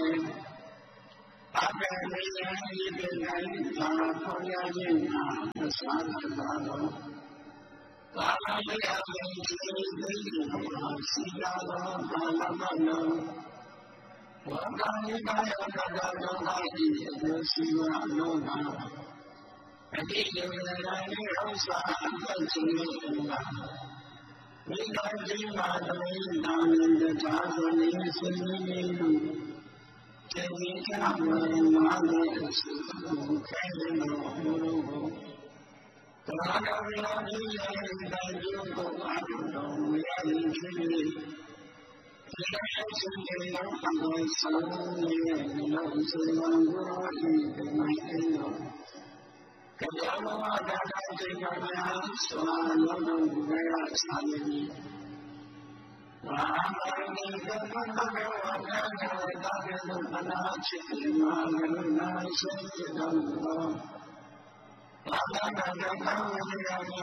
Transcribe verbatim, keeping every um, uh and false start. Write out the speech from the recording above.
အဘယ်နေရာဤပင်တိုင်းသာဖော်ရခြင်းသာမစားသာသောကာလမယမင်းကြီးသိသိမှာစီလာသောကာလမနောဝါကာနိကာယကတာလောကဤအကျိုးစီဝါလောကအတိယဝေဒနာနှင့်ဥစ္စာအသက်ခြင်း၏မှာမိဂတိမာတမိနာနန္တသာသနိစေနိနိဟုတေဝိကဝေမာနေစုခဲနေတော်မူသောသရဏဝိလာတိယေတံယုကိုအာရုံတော်မူရသည်ဖြစ်၍ဒီလိုရှင်နေတော်အမေဆုံးရဲ့လောစေဝံကိုဤဓမ္မအေနောကဗျာမဝဒါနတိကဗျာသောလောကဝေရသာယတိဝါမနိကမန္တမေဝါဒနာဝတ္တေနုပနာချိတိမာဂရုဏာစေတံသောဘာသာနာကံဝေရ